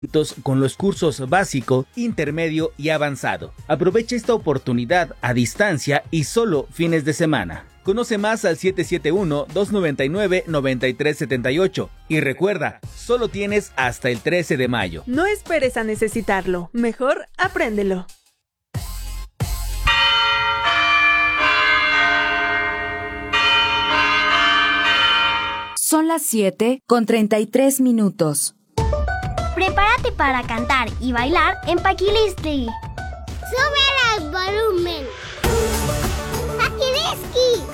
con los cursos básico, intermedio y avanzado. Aprovecha esta oportunidad a distancia y solo fines de semana. Conoce más al 771-299-9378 y recuerda, solo tienes hasta el 13 de mayo. No esperes a necesitarlo, mejor apréndelo. Son las 7:33. Prepárate para cantar y bailar en Paquilistli. ¡Sube el volumen!